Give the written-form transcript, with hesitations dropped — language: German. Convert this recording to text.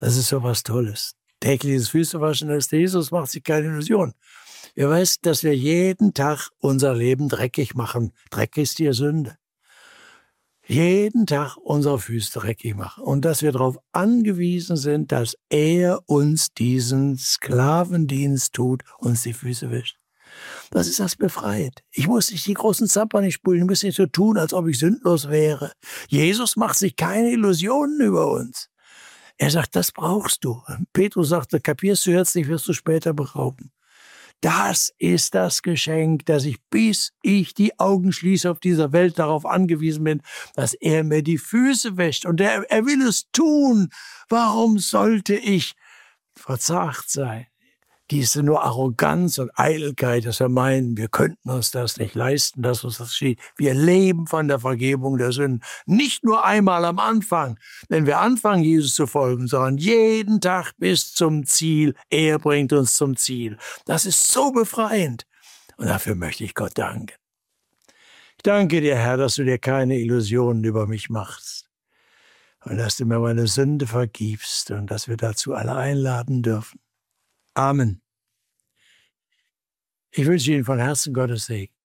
Das ist so was Tolles. Tägliches Füßewaschen, das ist Jesus, macht sich keine Illusion. Ihr weißt, dass wir jeden Tag unser Leben dreckig machen. Dreck ist die Sünde. Jeden Tag unsere Füße dreckig machen. Und dass wir darauf angewiesen sind, dass er uns diesen Sklavendienst tut, uns die Füße wäscht. Das ist das befreit. Ich muss nicht die großen Zapper nicht spulen, ich muss nicht so tun, als ob ich sündlos wäre. Jesus macht sich keine Illusionen über uns. Er sagt, das brauchst du. Petrus sagte, kapierst du jetzt nicht, wirst du später berauben. Das ist das Geschenk, dass ich, bis ich die Augen schließe auf dieser Welt, darauf angewiesen bin, dass er mir die Füße wäscht. Und er will es tun. Warum sollte ich verzagt sein? Diese nur Arroganz und Eitelkeit, dass wir meinen, wir könnten uns das nicht leisten, dass uns das geschieht. Wir leben von der Vergebung der Sünden. Nicht nur einmal am Anfang, wenn wir anfangen, Jesus zu folgen, sondern jeden Tag bis zum Ziel. Er bringt uns zum Ziel. Das ist so befreiend. Und dafür möchte ich Gott danken. Ich danke dir, Herr, dass du dir keine Illusionen über mich machst. Und dass du mir meine Sünde vergibst und dass wir dazu alle einladen dürfen. Amen. Ich wünsche Ihnen von Herzen Gottes Segen.